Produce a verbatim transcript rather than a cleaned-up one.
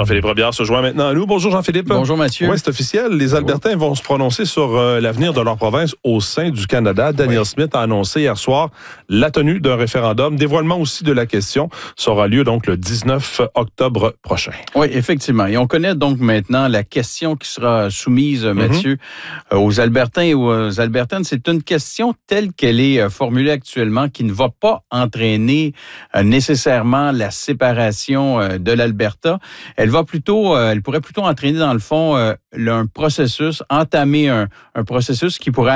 Jean-Philippe Robillard se joint maintenant à nous. Bonjour Jean-Philippe. Bonjour Mathieu. Oui, c'est officiel. Les Albertains vont se prononcer sur euh, l'avenir de leur province au sein du Canada. Daniel oui. Smith a annoncé hier soir la tenue d'un référendum. Dévoilement aussi de la question. Ça aura lieu donc le dix-neuf octobre prochain. Oui, effectivement. Et on connaît donc maintenant la question qui sera soumise, mm-hmm. Mathieu, euh, aux Albertains et aux Albertaines. C'est une question telle qu'elle est formulée actuellement qui ne va pas entraîner euh, nécessairement la séparation euh, de l'Alberta. Elle va plutôt, euh, elle pourrait plutôt entraîner dans le fond euh, un processus, entamer un, un processus qui pourrait